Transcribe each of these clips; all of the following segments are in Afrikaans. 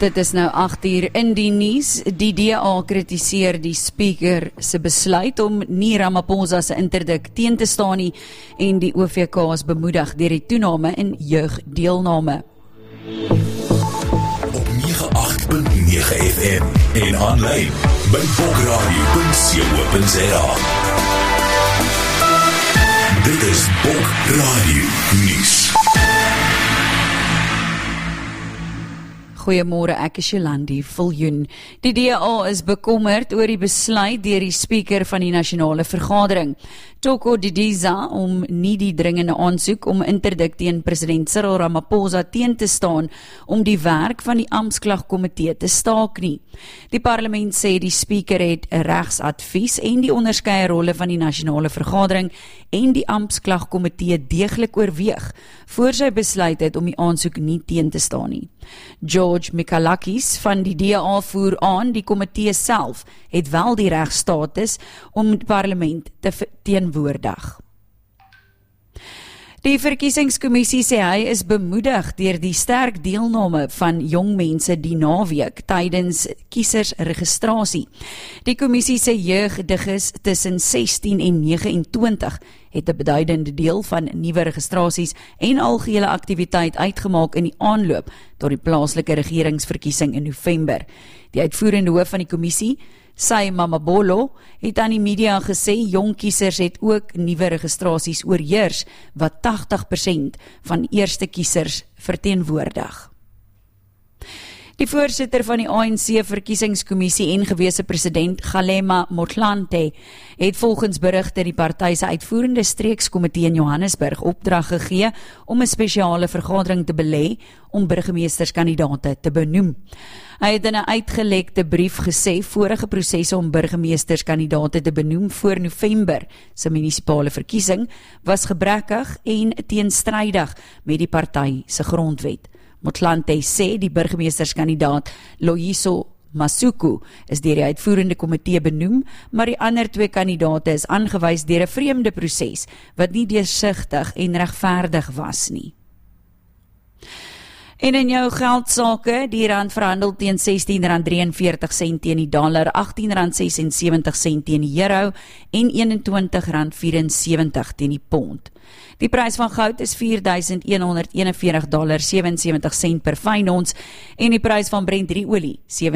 Dit is nou 8:00 in die nuus. Die DA kritiseer die speaker se besluit om nie Ramaphosa se interdik teen te staan nie en die OVK is bemoedig deur die toename in jeugdeelname. Op 98.9 FM en aanlyn by bokradio.co.za. Dit is Bok Radio Nuus. Goeiemôre, ek is Jolandi Viljoen. Die DA is bekommerd oor die besluit deur die speaker van die nasionale vergadering, Toko Didiza, om nie die dringende aansoek om interdik teen president Cyril Ramaphosa teen te staan om die werk van die amptklagkomitee te staak nie. Die parlement sê die speaker het regsadvies en die onderskeie rolle van die nasionale vergadering en die amptklagkomitee deeglik oorweeg voor sy besluit het om die aansoek nie teen te staan nie. George Mikalakis van die DA voer aan, die komitee self het wel die regstatus om die parlement te teenwoordig. Die verkiesingskommissie sê hy is bemoedig deur die sterk deelname van jong mense die naweek tydens kiesersregistrasie. Die kommissie sê jeugdiges tussen 16 en 29 het 'n beduidende deel van nuwe registrasies en algehele aktiwiteit uitgemaak in die aanloop tot die plaaslike regeringsverkiesing in November. Die uitvoerende hoof van die kommissie, Sy Mamabolo, het aan die media gesê jong kiesers het ook nuwe registrasies oorheers wat 80% van eerste kiesers verteenwoordig. Die voorsitter van die ANC verkiesingskommissie en gewese president Kgalema Motlanthe het volgens berigte die party se uitvoerende streekskomitee in Johannesburg opdrag gegee om 'n spesiale vergadering te belê om burgemeesterskandidaate te benoem. Hy het in 'n uitgelekte brief gesê vorige prosesse om burgemeesterskandidaate te benoem voor November se munisipale verkiesing was gebrekkig en teenstrydig met die party se grondwet. Motlanthe sê die burgemeesterskandidaat Loyiso Masuku is deur die uitvoerende komitee benoem, maar die ander twee kandidaate is aangewys deur 'n vreemde proses wat nie deursigtig en regverdig was nie. En in jou geldsake, die rand verhandel teen R16.43 teen die dollar, R18.76 teen die euro en R21.74 teen die pond. Die prys van goud is $4.141.77 per fyn ons en die prys van Brent olie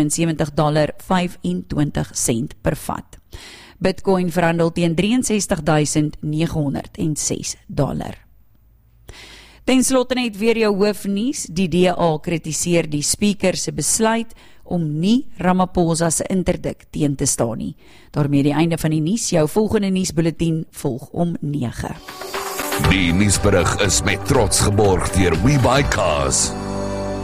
$77.25 per vat. Bitcoin verhandel teen $63.906. Ten slotte net weer jou hoofnuus. Die DA kritiseer die speaker se besluit om nie Ramaphosa se interdik teen te staan nie. Daarmee die einde van die nuus. Jou volgende nuusbulletin volg om 9. Die nuusberig is met trots geborg deur WeBuyCars.